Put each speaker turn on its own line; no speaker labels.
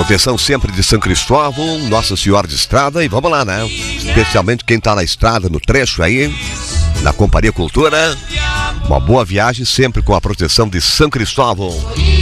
Proteção sempre de São Cristóvão, Nossa Senhora de Estrada, e vamos lá, né? Especialmente quem tá na estrada, no trecho aí, na Companhia Cultura. Uma boa viagem sempre com a proteção de São Cristóvão.